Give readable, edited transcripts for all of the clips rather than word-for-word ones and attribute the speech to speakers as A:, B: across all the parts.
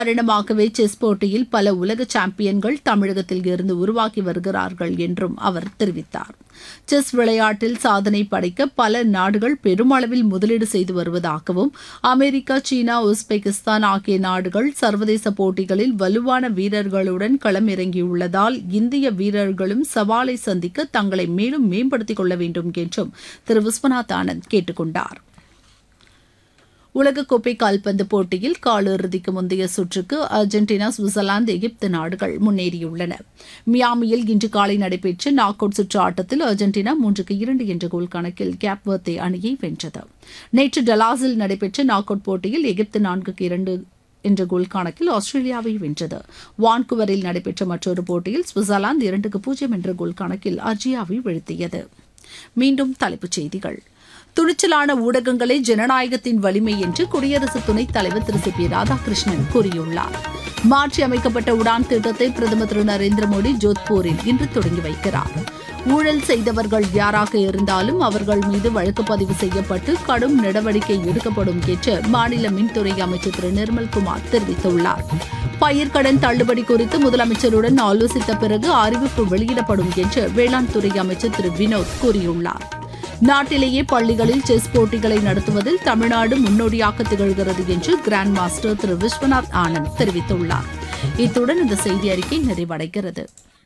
A: காரணமாகவே செஸ் போட்டியில் பல உலக சாம்பியன்கள் தமிழகத்தில் இருந்து உருவாகி வருகிறார்கள் என்றும் அவர் தெரிவித்தார். செஸ் விளையாட்டில் சாதனை படைக்க பல நாடுகள் பெருமளவில் முதலீடு செய்து வருவதாகவும், அமெரிக்கா, சீனா, உஸ்பெகிஸ்தான் ஆகிய நாடுகள் சர்வதேச போட்டிகளில் வலுவான வீரர்களுடன் களமிறங்கியுள்ளதால் இந்திய வீரர்களும் சவாலை சந்திக்க தங்களை மேலும் மேம்படுத்திக் கொள்ள வேண்டும் என்றும் திரு விஸ்வநாத் ஆனந்த் கேட்டுக் கொண்டார். உலகக்கோப்பை கால்பந்து போட்டியில் காலிறுதிக்கு முந்தைய சுற்றுக்கு அர்ஜென்டினா, சுவிட்சர்லாந்து, எகிப்து நாடுகள் முன்னேறியுள்ளன. மியாமியில் இன்று காலை நடைபெற்ற நாக் அவுட் சுற்று ஆட்டத்தில் அர்ஜென்டினா 3-2 என்ற கோல் கணக்கில் கேப் வர்தே அணியை வென்றது. நேற்று டலாஸில் நடைபெற்ற நாக் அவுட் போட்டியில் எகிப்து 4-2 என்ற கோல் கணக்கில் ஆஸ்திரேலியாவை வென்றது. வான்குவரில் நடைபெற்ற மற்றொரு போட்டியில் சுவிட்சர்லாந்து 2-0 என்ற கோல் கணக்கில் அர்ஜியாவை வீழ்த்தியது. மீண்டும் தலைப்புச் செய்திகள். துணிச்சலான ஊடகங்களே ஜனநாயகத்தின் வலிமை என்று குடியரசு துணைத் தலைவர் திரு சி பி ராதாகிருஷ்ணன் கூறியுள்ளார். மாற்றி அமைக்கப்பட்ட உடான் திட்டத்தை பிரதமர் திரு நரேந்திர மோடி ஜோத்பூரில் இன்று தொடங்கி வைக்கிறார். ஊழல் செய்தவர்கள் யாராக இருந்தாலும் அவர்கள் மீது வழக்கு பதிவு செய்யப்பட்டு கடும் நடவடிக்கை எடுக்கப்படும் என்று மாநில மின்துறை அமைச்சர் திரு நிர்மல்குமார் தெரிவித்துள்ளார். பயிர்க்கடன் தள்ளுபடி குறித்து முதலமைச்சருடன் ஆலோசித்த பிறகு அறிவிப்பு வெளியிடப்படும் என்று வேளாண் துறை அமைச்சர் திரு வினோத் கூறியுள்ளார். நாட்டிலேயே பள்ளிகளில் செஸ் போட்டிகளை நடத்துவதில் தமிழ்நாடு முன்னோடியாக திகழ்கிறது என்று கிராண்ட் மாஸ்டர் திரு விஸ்வநாத் ஆனந்த் தெரிவித்துள்ளார். இத்துடன் இந்த செய்தி அறிக்கை நிறைவடைகிறது.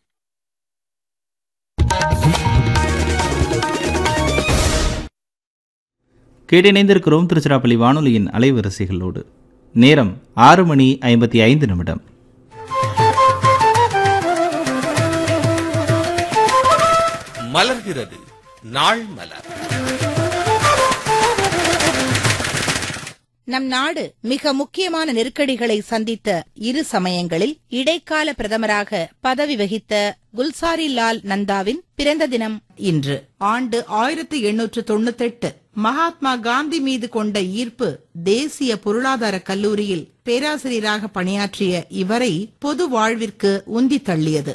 B: கேட்டிணைந்திருக்கிறோம் திருச்சிராப்பள்ளி வானொலியின் அலைவரிசைகளோடு. நேரம் 6:55.
C: மலர்கிறது நாள் மலர்.
D: நம் நாடு மிக முக்கியமான நெருக்கடிகளை சந்தித்த இரு சமயங்களில் இடைக்கால பிரதமராக பதவி வகித்த குல்சாரிலால் நந்தாவின் பிறந்த தினம் இன்று. ஆண்டு 1898. மகாத்மா காந்தி மீது கொண்ட ஈர்ப்பு தேசிய பொருளாதார கல்லூரியில் பேராசிரியராக பணியாற்றிய இவரை பொது வாழ்விற்கு உந்தி தள்ளியது.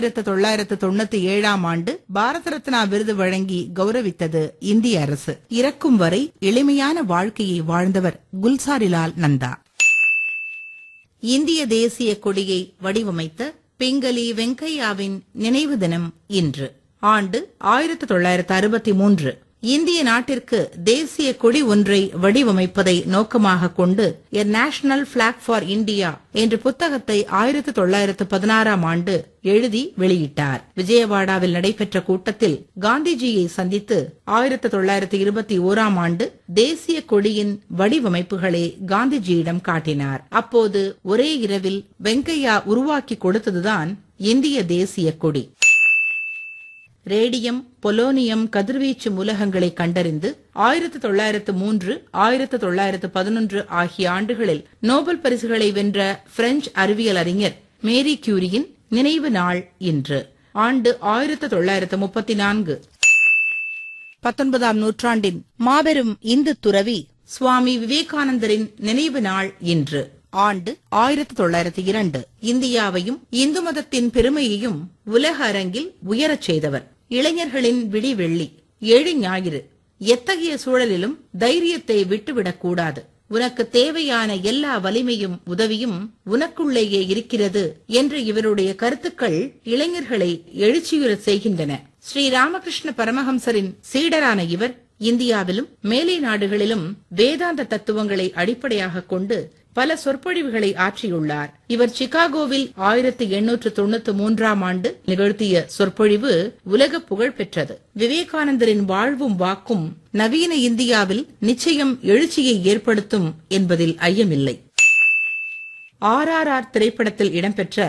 D: 1997 ஆண்டு பாரத ரத்னா விருது வழங்கி கௌரவித்தது இந்திய அரசு. இறக்கும் வரை எளிமையான வாழ்க்கையை வாழ்ந்தவர் குல்சாரிலால் நந்தா. இந்திய தேசிய கொடியை வடிவமைத்த பிங்களி வெங்கையாவின் நினைவு தினம் இன்று. ஆண்டு 1963. இந்திய நாட்டிற்கு தேசிய கொடி ஒன்றை வடிவமைப்பதை நோக்கமாக கொண்டு எ நேஷனல் பிளாக் ஃபார் இந்தியா என்ற புத்தகத்தை 1916 ஆண்டு எழுதி வெளியிட்டார். விஜயவாடாவில் நடைபெற்ற கூட்டத்தில் காந்திஜியை சந்தித்து 1921 ஆண்டு தேசிய கொடியின் வடிவமைப்புகளை காந்திஜியிடம் காட்டினார். அப்போது ஒரே இரவில் வெங்கையா உருவாக்கி கொடுத்ததுதான் இந்திய தேசிய கொடி. ரேடியம், பொலோனியம் கதிர்வீச்சு மூலகங்களை கண்டறிந்து 1903, 1911 ஆகிய ஆண்டுகளில் நோபல் பரிசுகளை வென்ற பிரெஞ்சு அறிவியல் அறிஞர் மேரி கியூரியின் நினைவு நாள் இன்று. ஆண்டு 1934. 19ஆம் நூற்றாண்டின் மாபெரும் இந்து துறவி சுவாமி விவேகானந்தரின் நினைவு நாள் இன்று. ஆண்டு 1902. இந்தியாவையும் இந்து மதத்தின் பெருமையையும் உலக அரங்கில் உயரச் செய்தவர். இளைஞர்களின் விடிவெள்ளி, ஏழு ஞாயிறு. எத்தகைய சூழலிலும் தைரியத்தை விட்டுவிடக் கூடாது. உனக்கு தேவையான எல்லா வலிமையும் உதவியும் உனக்குள்ளேயே இருக்கிறது என்ற இவருடைய கருத்துக்கள் இளைஞர்களை எழுச்சியுறச் செய்கின்றன. ஸ்ரீ ராமகிருஷ்ண பரமஹம்சரின் சீடரான இவர் இந்தியாவிலும் மேலை நாடுகளிலும் வேதாந்த தத்துவங்களை அடிப்படையாக கொண்டு பல சொற்பொழிவுகளை ஆற்றியுள்ளார். இவர் சிகாகோவில் 1893 ஆண்டு நிகழ்த்திய சொற்பொழிவு உலக புகழ் பெற்றது. விவேகானந்தரின் வாழ்வும் வாக்கும் நவீன இந்தியாவில் நிச்சயம் எழுச்சியை ஏற்படுத்தும் என்பதில் ஐயமில்லை. RRR திரைப்படத்தில் இடம்பெற்ற